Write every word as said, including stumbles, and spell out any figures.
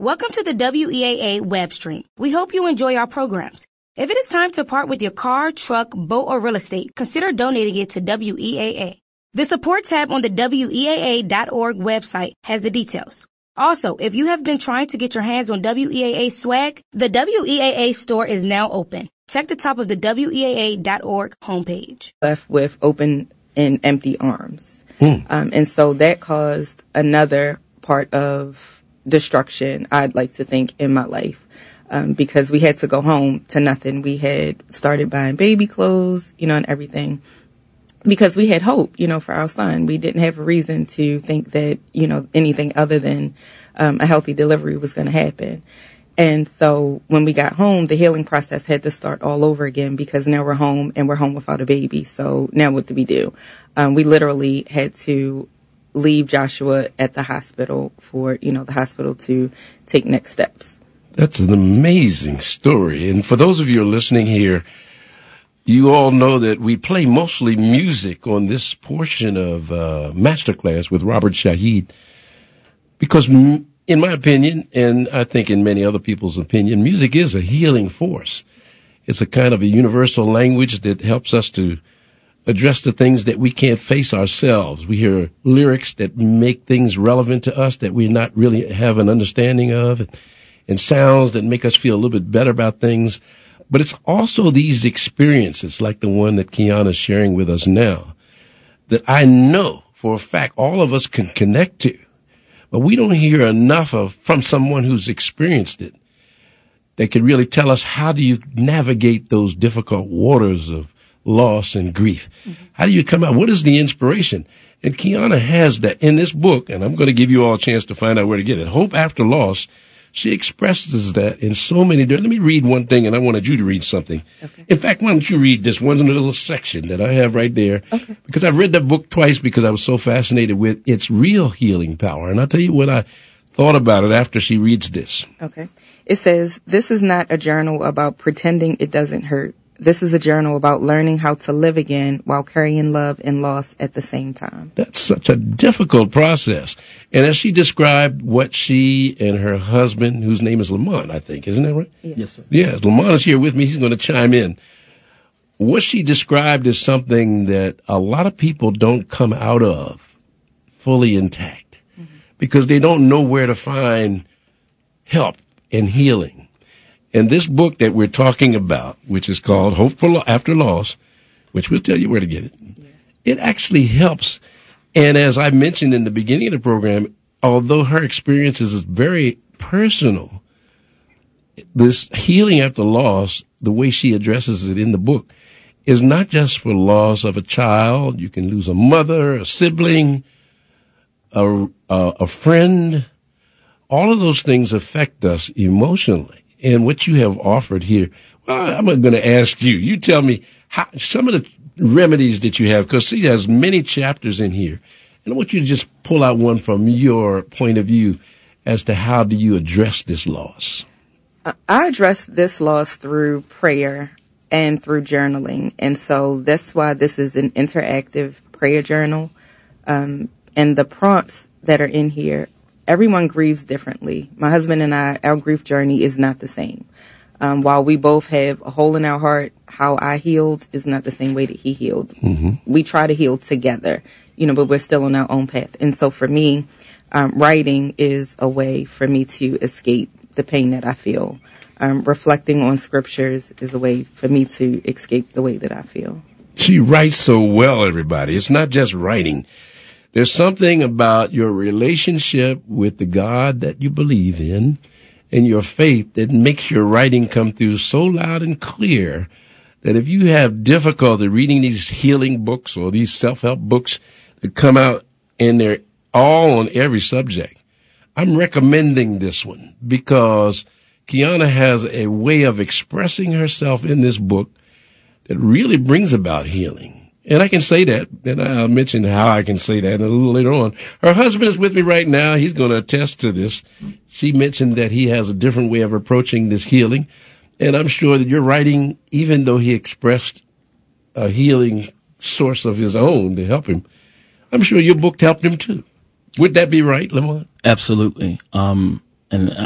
Welcome to the W E A A web stream. We hope you enjoy our programs. If it is time to part with your car, truck, boat, or real estate, consider donating it to W E A A. The support tab on the W E A A dot org website has the details. Also, if you have been trying to get your hands on W E A A swag, the W E A A store is now open. Check the top of the W E A A dot org homepage. Left with open and empty arms. Mm. Um, and so that caused another part of destruction, I'd like to think, in my life. Um, because we had to go home to nothing. We had started buying baby clothes, you know, and everything. Because we had hope, you know, for our son. We didn't have a reason to think that, you know, anything other than um, a healthy delivery was going to happen. And so when we got home, the healing process had to start all over again because now we're home and we're home without a baby. So now what do we do? Um, we literally had to leave Joshua at the hospital for, you know, the hospital to take next steps. That's an amazing story. And for those of you who are listening here, you all know that we play mostly music on this portion of uh, Masterclass with Robert Shahid because, m- in my opinion, and I think in many other people's opinion, music is a healing force. It's a kind of a universal language that helps us to address the things that we can't face ourselves. We hear lyrics that make things relevant to us that we not really have an understanding of, and sounds that make us feel a little bit better about things. But it's also these experiences, like the one that Kiana's sharing with us now, that I know for a fact all of us can connect to. But we don't hear enough of from someone who's experienced it that could really tell us, how do you navigate those difficult waters of loss and grief? Mm-hmm. How do you come out? What is the inspiration? And Kiana has that in this book, and I'm going to give you all a chance to find out where to get it. Hope After Loss. She expresses that in so many different. Let me read one thing, and I wanted you to read something. Okay. In fact, why don't you read this one little section that I have right there? Okay. Because I've read that book twice because I was so fascinated with its real healing power. And I'll tell you what I thought about it after she reads this. Okay. It says, "This is not a journal about pretending it doesn't hurt. This is a journal about learning how to live again while carrying love and loss at the same time." That's such a difficult process. And as she described what she and her husband, whose name is Lamont, I think, isn't that right? Yes, yes sir. Yes, Lamont is here with me. He's going to chime in. What she described is something that a lot of people don't come out of fully intact mm-hmm. because they don't know where to find help and healing. And this book that we're talking about, which is called Hope for After Loss, which we'll tell you where to get it, yes. It actually helps. And as I mentioned in the beginning of the program, although her experience is very personal, this healing after loss, the way she addresses it in the book, is not just for loss of a child. You can lose a mother, a sibling, a, a, a friend. All of those things affect us emotionally. And what you have offered here, well, I'm going to ask you. You tell me how, some of the remedies that you have, because she has many chapters in here. And I want you to just pull out one from your point of view as to how do you address this loss. I address this loss through prayer and through journaling. And so that's why this is an interactive prayer journal. Um, and the prompts that are in here, everyone grieves differently. My husband and I, our grief journey is not the same. Um, while we both have a hole in our heart, how I healed is not the same way that he healed. Mm-hmm. We try to heal together, you know, but we're still on our own path. And so for me, um, writing is a way for me to escape the pain that I feel. Um, reflecting on scriptures is a way for me to escape the way that I feel. She writes so well, everybody. It's not just writing. There's something about your relationship with the God that you believe in and your faith that makes your writing come through so loud and clear that if you have difficulty reading these healing books or these self-help books that come out and they're all on every subject, I'm recommending this one because Kiana has a way of expressing herself in this book that really brings about healing. And I can say that, and I'll mention how I can say that a little later on. Her husband is with me right now. He's going to attest to this. She mentioned that he has a different way of approaching this healing. And I'm sure that your writing, even though he expressed a healing source of his own to help him, I'm sure your book helped him too. Would that be right, Lamont? Absolutely. Um, and